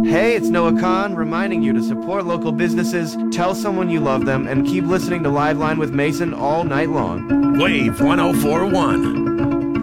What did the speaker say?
Hey, it's Noah Khan reminding you to support local businesses, tell someone you love them, and keep listening to Liveline with Mason all night long. Wave 1041.